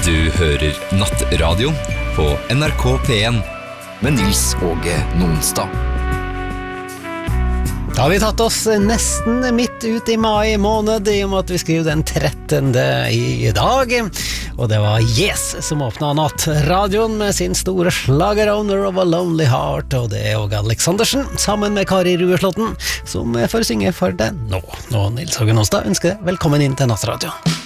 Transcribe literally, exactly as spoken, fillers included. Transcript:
Du hører Nattradio på N R K P en med Nils Åge Nonstad. Da har vi tatt oss nesten midt ut i mai måned, i og med at vi skriver den trettende i dag. Og det var Yes som åpnet Nattradioen med sin store slager Owner of a Lonely Heart, og det er Åge Aleksandersen, sammen med Kari Rueslåtten, som får synge for deg nå. Og Nils Åge Nonstad ønsker deg velkommen inn til Nattradioen.